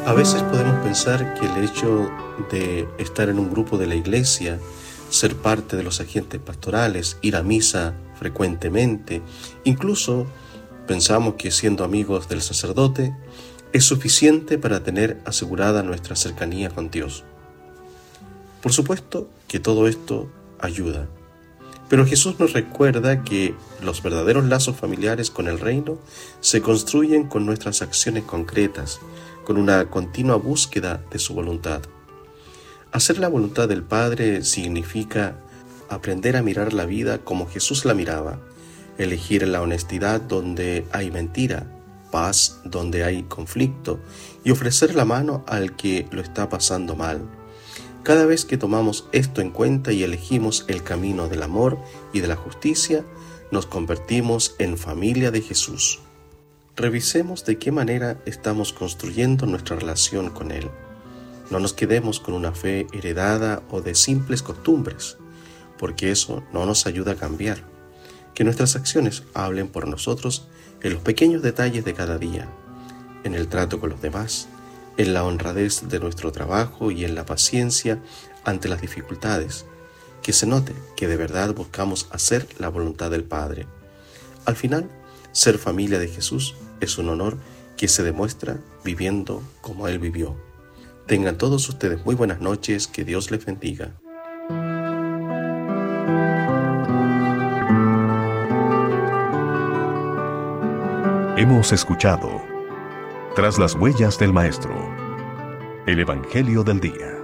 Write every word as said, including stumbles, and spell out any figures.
A veces podemos pensar que el hecho de estar en un grupo de la iglesia, ser parte de los agentes pastorales, ir a misa frecuentemente, incluso pensamos que siendo amigos del sacerdote, es suficiente para tener asegurada nuestra cercanía con Dios. Por supuesto que todo esto ayuda, pero Jesús nos recuerda que los verdaderos lazos familiares con el reino se construyen con nuestras acciones concretas, con una continua búsqueda de su voluntad. Hacer la voluntad del Padre significa aprender a mirar la vida como Jesús la miraba, elegir la honestidad donde hay mentira, paz donde hay conflicto y ofrecer la mano al que lo está pasando mal. Cada vez que tomamos esto en cuenta y elegimos el camino del amor y de la justicia, nos convertimos en familia de Jesús. Revisemos de qué manera estamos construyendo nuestra relación con Él. No nos quedemos con una fe heredada o de simples costumbres, porque eso no nos ayuda a cambiar. Que nuestras acciones hablen por nosotros en los pequeños detalles de cada día, en el trato con los demás, en la honradez de nuestro trabajo y en la paciencia ante las dificultades. Que se note que de verdad buscamos hacer la voluntad del Padre. Al final, ser familia de Jesús es un honor que se demuestra viviendo como Él vivió. Tengan todos ustedes muy buenas noches, que Dios les bendiga. Hemos escuchado Tras las huellas del Maestro, el Evangelio del Día.